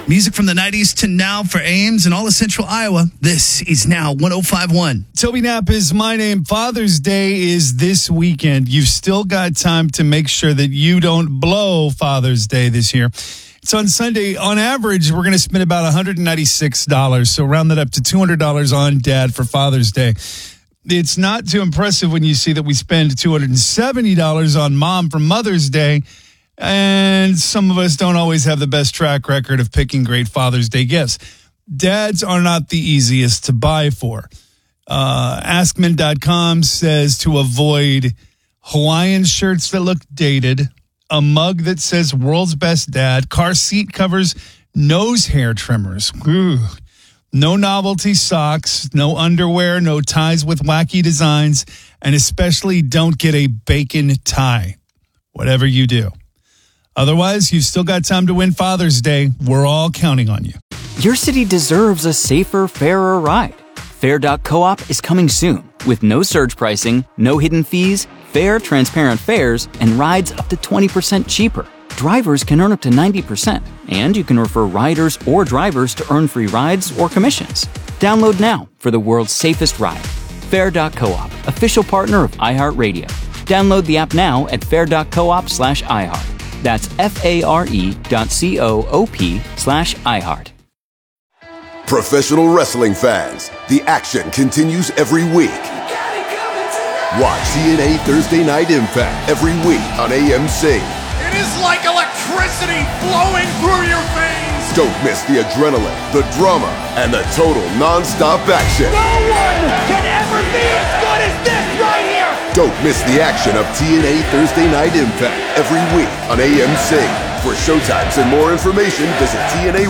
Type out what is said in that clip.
Music from the 90s to now for Ames and all of Central Iowa. This is Now 105.1. Toby Knapp is my name. Father's Day is this weekend. You've still got time to make sure that you don't blow Father's Day this year. It's on Sunday. On average, we're going to spend about $196. So round that up to $200 on Dad for Father's Day. It's not too impressive when you see that we spend $270 on Mom for Mother's Day. And some of us don't always have the best track record of picking great Father's Day gifts. Dads are not the easiest to buy for. Askmen.com says to avoid Hawaiian shirts that look dated, a mug that says world's best dad, car seat covers, nose hair trimmers. Ooh. No novelty socks, no underwear, no ties with wacky designs, and especially don't get a bacon tie, whatever you do. Otherwise, you've still got time to win Father's Day. We're all counting on you. Your city deserves a safer, fairer ride. Fair.coop is coming soon with no surge pricing, no hidden fees, fair, transparent fares, and rides up to 20% cheaper. Drivers can earn up to 90%, and you can refer riders or drivers to earn free rides or commissions. Download now for the world's safest ride. Fair.coop, official partner of iHeartRadio. Download the app now at fair.coop/iHeart. That's FARE.coop/iHeart. Professional wrestling fans, the action continues every week. Watch TNA Thursday Night Impact every week on AMC. It is like electricity flowing through your veins. Don't miss the adrenaline, the drama, and the total non-stop action. No one can ever be as good as this right here. Don't miss the action of TNA Thursday Night Impact every week on AMC. For showtimes and more information, visit TNA